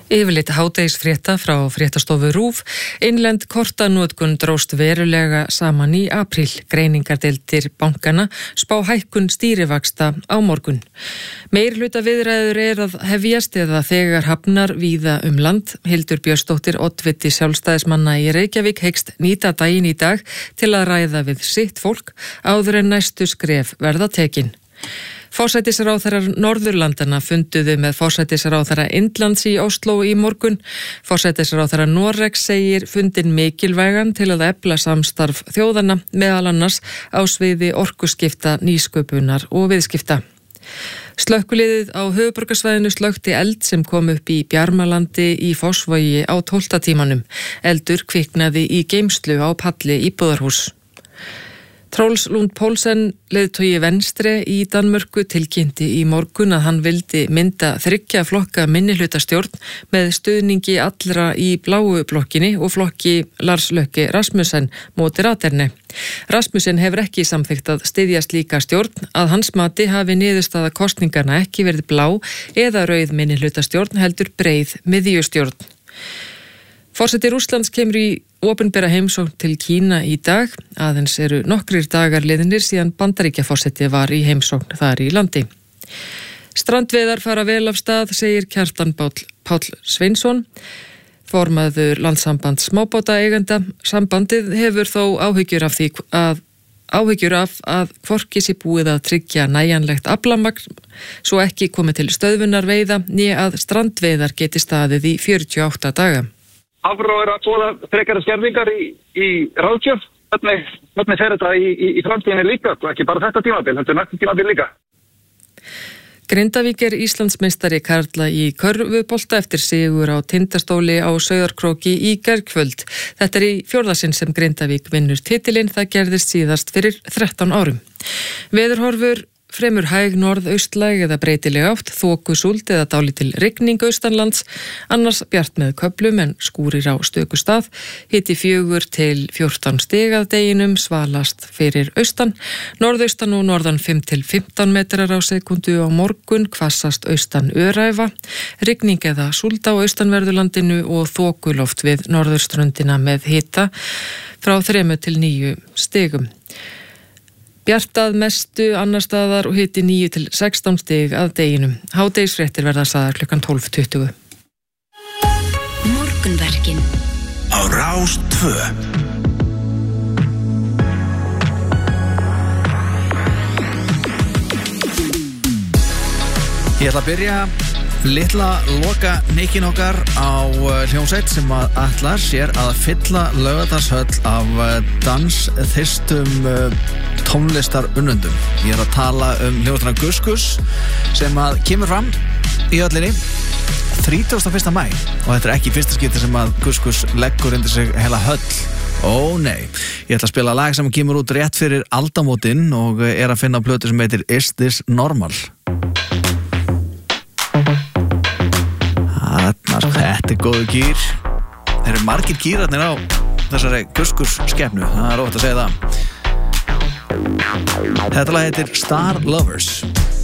Yfirleitt hádegisfrétta frá fréttastofu RÚV. Innlend kortanotkun dróst verulega saman í apríl. Greiningardeildir bankana spá hækkun stýrivaxta á morgun. Meirihluta viðræður að hefjast eða þegar hafnar víða land. Hildur Björnsdóttir, oddviti sjálfstæðismanna í Reykjavík, hyggst nýta daginn í dag til að ræða við sitt fólk áður en næstu skref verða tekin. Forsætisráðherrar Norðurlandana funduðu með forsætisráðherra Indlands í Ósló í morgun. Forsætisráðherra Noregs segir fundinn mikilvægan til að efla samstarf þjóðanna, meðal annars á sviði orkuskipta, nýsköpunar og viðskipta. Slökkviliðið á höfuðborgarsvæðinu slökkti eld sem kom upp í Bjarmalandi í Fossvogi á 12. tímanum. Eldur kviknaði í geymslu á palli íbúðarhús. Troels Lund Poulsen, leiðtogi Venstre í Danmörku, tilkynnti í morgun að hann vildi mynda 3 flokka minnihlutastjórn með stuðningi allra í bláu blokkinni og flokki Lars Løkke Rasmussen Moderaterne. Rasmussen hefur ekki samþykkt að styðja slíka stjórn. Að hans mati hafi niðurstaða kosningarna ekki verið blá eða rauð minnihlutastjórn, heldur breið miðjustjórn. Forseti Rússlands kemur í opinbera heimsókn til Kína í dag. Aðeins eru nokkrir dagar liðnir síðan Bandaríkjaforseti var í heimsókn þar í landi. Strandveiðar fara vel af stað, segir Kjartan Páll Sveinsson, formaður Landssambands smábátaeigenda. Sambandið hefur þó áhyggjur af að hvorki sé búið að tryggja nægjanlegt aflamagn svo ekki komið til stöðvunar veiða né að strandveiðar geti staðið í 48 daga. Hafró að boða frekari skerðingar í ráðgjöf. Hvernig fer þetta í framtíðinni líka? Ekki bara þetta tímabil, þetta næsta tímabil líka. Grindavík Íslandsmeistari karla í körfubolta eftir sigur á Tindastóli á Sauðárkróki í gærkvöld. Þetta í 4. sinn sem Grindavík vinnur titilinn, það gerðist síðast fyrir 13 árum. Veðurhorfur fremur hæg norðaustlæg eða breytileg átt, þokusúld eða dálítil rigning austanlands, annars bjart með köflum en skúrir á stöku stað, hiti 4 til 14 stig að deginum, svalast fyrir austan, norðaustan og norðan 5 til 15 metrar á sekundu á morgun, hvassast austan öræfa, rigning eða súld á austanverðurlandinu og þokuloft við norðurströndina með hita frá 3 til 9 stigum. Bjartað mestu annar staðar og hiti 9 til 16 stig að deginum. Hádegisfréttir verða sagðar klukkan 12:20. Morgunverkin á Rás 2. Ég ætla að byrja litla loka neikin okkar á hljómsveit sem að ætlar sér að fylla Laugardalshöll af dansþyrstum tónlistar unnundum. Ég að tala hljómsveitina Guskus sem að kemur fram í höllinni 31. maí og þetta ekki fyrsta skipti sem að Guskus leggur undir sig heila höll. Ó nei, ég ætla að spila lag sem kemur út rétt fyrir aldamótin og að finna plötu sem heitir Is This Normal? Þetta góðu gýr. Það eru margir gýrarnir á þessari Guskus skepnu, það ótt að segja það. Þetta lag heitir Star Lovers.